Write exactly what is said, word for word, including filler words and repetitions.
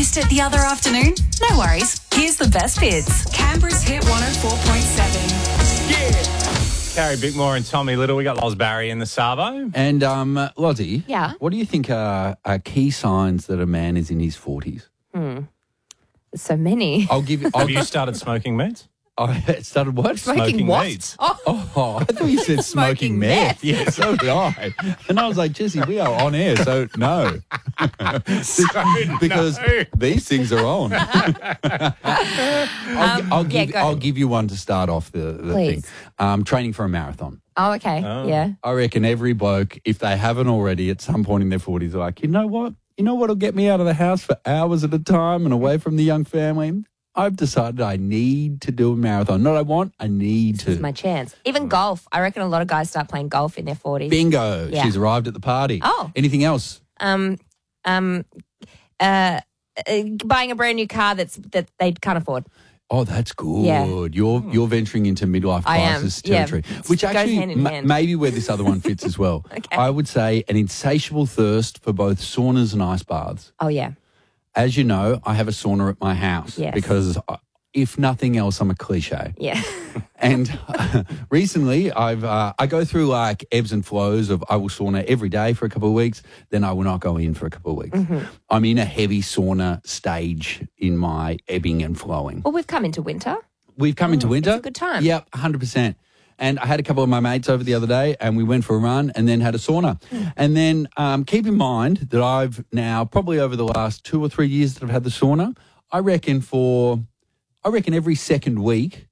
Missed it the other afternoon? No worries. Here's the best bits. Canberra's Hit one oh four point seven. Yeah. Carrie Bickmore and Tommy Little. We got Loz Barry in the Savo. And, um, Lozzie, Yeah? what do you think are, are key signs that a man is in his forties? So many. I'll give you... I'll Have you started smoking meds? I started what? Smoking, smoking what? weeds. Oh, Oh, I thought you said smoking, Smoking meth. meth. Yeah, so did I. And I was like, Jesse, we are on air, so no. because no. these things are on. I'll, I'll yeah, give go. I'll give you one to start off the, the thing. Please. Um, training for a marathon. oh okay. Oh. Yeah. I reckon every bloke, if they haven't already at some point in their forties, are like, you know what? You know what'll get me out of the house for hours at a time and away from the young family? I've decided I need to do a marathon. Not I want, I need to. It's my chance. Even golf. I reckon a lot of guys start playing golf in their forties. Bingo. Yeah. She's arrived at the party. Oh. Anything else? Um, um, uh, uh, buying a brand new car that's that they can't afford. Oh, that's good. Yeah. You're you're venturing into midlife I am, crisis yeah. territory, It's- which it goes actually hand in ma- hand. maybe where this other one fits as well. Okay. I would say an insatiable thirst for both saunas and ice baths. Oh yeah. As you know, I have a sauna at my house Yes. because, I, if nothing else, I'm a cliche. Yeah. And recently, I've uh, I go through like ebbs and flows of I will sauna every day for a couple of weeks, then I will not go in for a couple of weeks. Mm-hmm. I'm in a heavy sauna stage in my ebbing and flowing. Well, we've come into winter. We've come into winter. It's a good time. Yep, one hundred percent. And I had a couple of my mates over the other day and we went for a run and then had a sauna. And then um, keep in mind that I've now, probably over the last two or three years that I've had the sauna, I reckon for, I reckon every second week